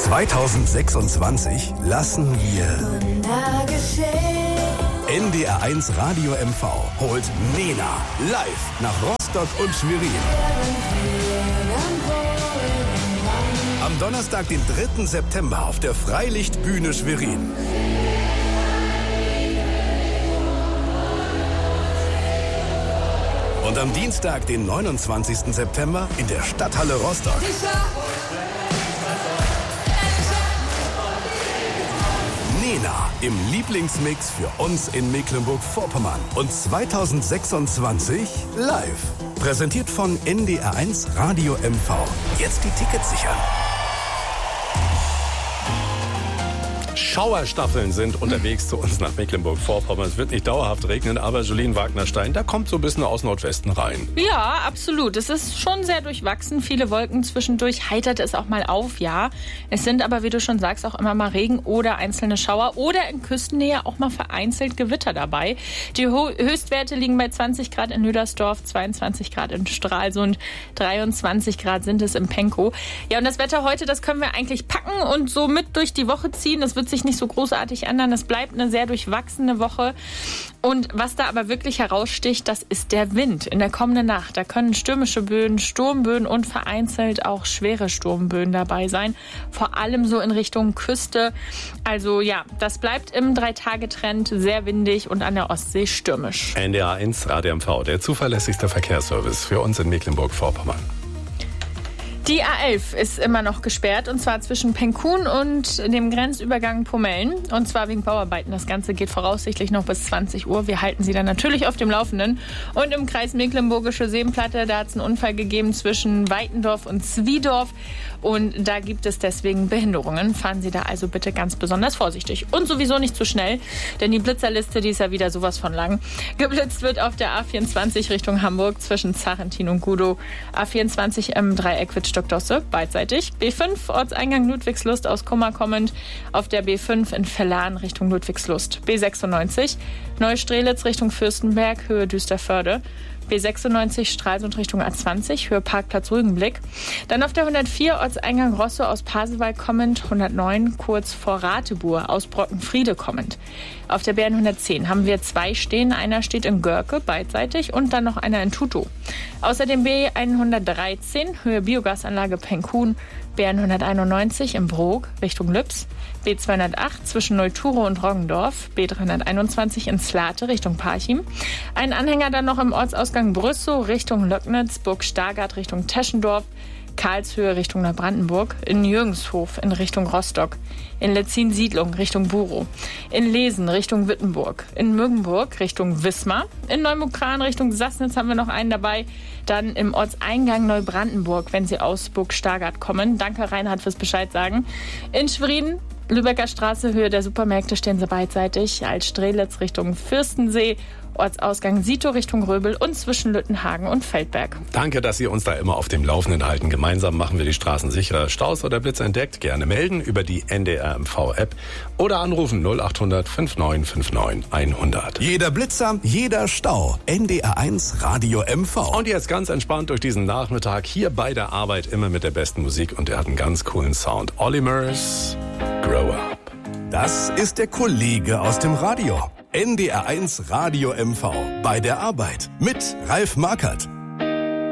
2026 lassen wir Wunder geschehen. NDR1 Radio MV holt Nena live nach Rostock und Schwerin. Am Donnerstag, den 3. September auf der Freilichtbühne Schwerin. Und am Dienstag, den 29. September in der Stadthalle Rostock. Nena im Lieblingsmix für uns in Mecklenburg-Vorpommern. Und 2026 live. Präsentiert von NDR1 Radio MV. Jetzt die Tickets sichern. Schauerstaffeln sind unterwegs zu uns nach Mecklenburg-Vorpommern. Es wird nicht dauerhaft regnen, aber Jolien Wagner-Stein, da kommt so ein bisschen aus Nordwesten rein. Ja, absolut. Es ist schon sehr durchwachsen. Viele Wolken zwischendurch, heitert es auch mal auf, ja. Es sind aber, wie du schon sagst, auch immer mal Regen oder einzelne Schauer oder in Küstennähe auch mal vereinzelt Gewitter dabei. Die Höchstwerte liegen bei 20 Grad in Nüdersdorf, 22 Grad in Stralsund, 23 Grad sind es in Pankow. Ja, und das Wetter heute, das können wir eigentlich packen und so mit durch die Woche ziehen. Das wird sich nicht so großartig ändern. Es bleibt eine sehr durchwachsene Woche. Und was da aber wirklich heraussticht, das ist der Wind in der kommenden Nacht. Da können stürmische Böen, Sturmböen und vereinzelt auch schwere Sturmböen dabei sein. Vor allem so in Richtung Küste. Also ja, das bleibt im 3-Tage-Trend sehr windig und an der Ostsee stürmisch. NDR1 Radio MV, der zuverlässigste Verkehrsservice für uns in Mecklenburg-Vorpommern. Die A11 ist immer noch gesperrt, und zwar zwischen Penkun und dem Grenzübergang Pomellen. Und zwar wegen Bauarbeiten. Das Ganze geht voraussichtlich noch bis 20 Uhr. Wir halten Sie dann natürlich auf dem Laufenden. Und im Kreis Mecklenburgische Seenplatte, da hat es einen Unfall gegeben zwischen Weitendorf und Zwiedorf. Und da gibt es deswegen Behinderungen. Fahren Sie da also bitte ganz besonders vorsichtig. Und sowieso nicht zu schnell, denn die Blitzerliste, die ist ja wieder sowas von lang. Geblitzt wird auf der A24 Richtung Hamburg zwischen Zarentin und Gudow. A24 im Dreieck Wittstock-Dosse, beidseitig. B5 Ortseingang Ludwigslust aus Kummer kommend. Auf der B5 in Vellan Richtung Ludwigslust. B96 Neustrelitz Richtung Fürstenberg, Höhe Düsterförde. B96 Stralsund Richtung A20, Höhe Parkplatz Rügenblick. Dann auf der 104 Ortseingang Rosso aus Pasewalk kommend, 109 kurz vor Ratebuhr aus Brockenfriede kommend. Auf der BN 110 haben wir 2 stehen. Einer steht in Görke, beidseitig, und dann noch einer in Tutow. Außerdem B113, Höhe Biogasanlage Penkun, BN 191 im Brok Richtung Lübs, B208 zwischen Neuturo und Roggendorf, B321 in Slate Richtung Parchim. Ein Anhänger dann noch im Ortsausgang Brüssow Richtung Löcknitz, Burg Stargard Richtung Teschendorf, Karlshöhe Richtung Neubrandenburg, in Jürgenshof in Richtung Rostock, in Letzin-Siedlung Richtung Burow, in Lesen Richtung Wittenburg, in Mürgenburg Richtung Wismar, in Neumukran Richtung Sassnitz haben wir noch einen dabei, dann im Ortseingang Neubrandenburg, wenn Sie aus Burg Stargard kommen. Danke Reinhard fürs Bescheid sagen. In Schwerin, Lübecker Straße, Höhe der Supermärkte stehen Sie beidseitig, als Strelitz Richtung Fürstensee, Ortsausgang Sito Richtung Röbel und zwischen Lüttenhagen und Feldberg. Danke, dass Sie uns da immer auf dem Laufenden halten. Gemeinsam machen wir die Straßen sicherer. Staus oder Blitz entdeckt? Gerne melden über die NDR MV-App oder anrufen 0800 5959 100. Jeder Blitzer, jeder Stau. NDR1 Radio MV. Und jetzt ganz entspannt durch diesen Nachmittag hier bei der Arbeit, immer mit der besten Musik, und er hat einen ganz coolen Sound. Olimers, Grow Up. Das ist der Kollege aus dem Radio. NDR1 Radio MV. Bei der Arbeit. Mit Ralf Markert.